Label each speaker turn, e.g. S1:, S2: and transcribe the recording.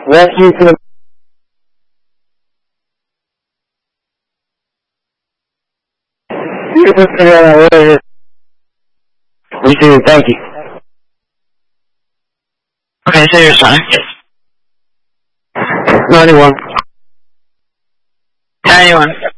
S1: Thank you for the... We do, thank you.
S2: Okay, so you're sorry.
S1: 91.
S2: 91.